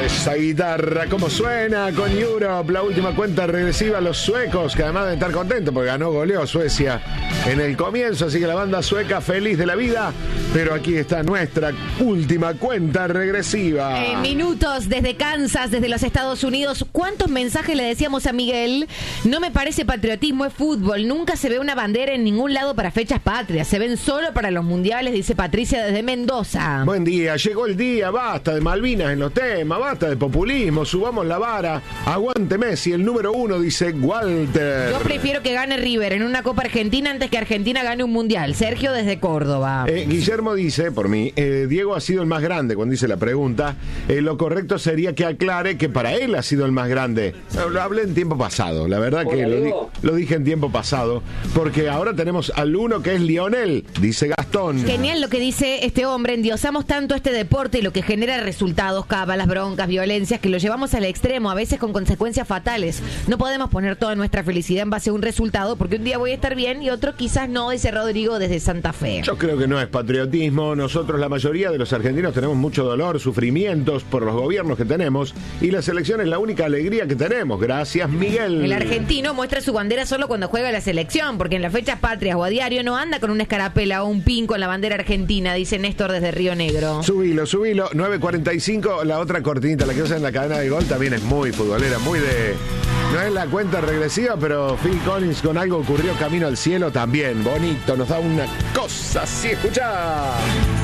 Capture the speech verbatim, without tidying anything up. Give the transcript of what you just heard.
Esa guitarra, ¿cómo suena? Con Europe, la última cuenta regresiva, los suecos, que además de estar contentos porque ganó, goleó Suecia en el comienzo, así que la banda sueca feliz de la vida, pero aquí está nuestra última cuenta regresiva. En minutos desde Kansas, desde los Estados Unidos, ¿cuántos mensajes le decíamos a Miguel? No me parece patriotismo, es fútbol, nunca se ve una bandera en ningún lado para fechas patrias, se ven solo para los mundiales, dice Patricia desde Mendoza. Buen día, llegó el día, basta de Malvinas en los temas, basta de populismo, subamos la vara, aguante Messi, el número uno, dice Walter. Yo prefiero que gane River en una Copa Argentina antes que Argentina gane un mundial. Sergio desde Córdoba. Eh, Guillermo dice, por mí, eh, Diego ha sido el más grande, cuando dice la pregunta, eh, lo correcto sería que aclare que para él ha sido el más grande. Lo hablé en tiempo pasado, la verdad que lo, di- lo dije en tiempo pasado, porque ahora tenemos al uno que es Lionel, dice Gastón. Genial lo que dice este hombre, endiosamos tanto este deporte y lo que genera resultados, cábalas, broncas, violencias, que lo llevamos al extremo, a veces con consecuencias fatales. No podemos poner toda nuestra felicidad en base a un resultado, porque un día voy a estar bien y otro quizás no, dice Rodrigo desde Santa Fe. Yo creo que no es patriotismo. Nosotros, la mayoría de los argentinos, tenemos mucho dolor, sufrimientos por los gobiernos que tenemos, y la selección es la única alegría que tenemos. Gracias, Miguel. El argentino muestra su bandera solo cuando juega la selección, porque en las fechas patrias o a diario no anda con una escarapela o un pin con la bandera argentina, dice Néstor desde Río Negro. Subilo, subilo. nueve cuarenta y cinco, la otra cortinita, la que usa en la cadena de gol, también es muy futbolera, muy de... No es la cuenta regresiva, pero Phil Collins con Algo Ocurrió Camino al Cielo también. Bonito, nos da una cosa así, escuchá.